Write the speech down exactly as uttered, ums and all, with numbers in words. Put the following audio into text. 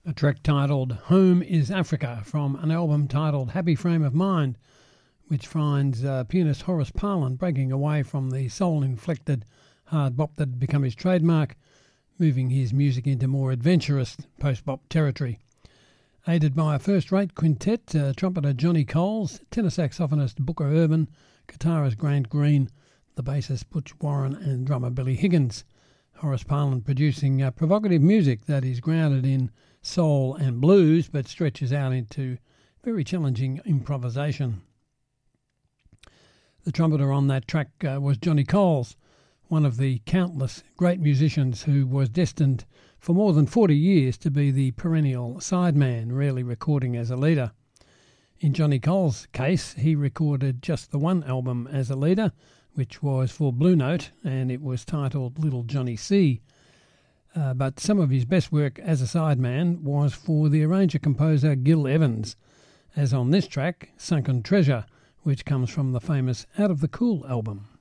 A track titled Home is Africa from an album titled Happy Frame of Mind, which finds uh, pianist Horace Parlan breaking away from the soul-inflected hard bop that had become his trademark, moving his music into more adventurous post-bop territory. Aided by a first-rate quintet, uh, trumpeter Johnny Coles, tenor saxophonist Booker Urban, guitarist Grant Green, the bassist Butch Warren and drummer Billy Higgins. Horace Parlan producing uh, provocative music that is grounded in soul and blues but stretches out into very challenging improvisation. The trumpeter on that track uh, was Johnny Coles, one of the countless great musicians who was destined for more than forty years to be the perennial sideman, rarely recording as a leader. In Johnny Coles' case, he recorded just the one album as a leader, which was for Blue Note, and it was titled Little Johnny C. Uh, but some of his best work as a sideman was for the arranger-composer Gil Evans, as on this track, Sunken Treasure, which comes from the famous Out of the Cool album.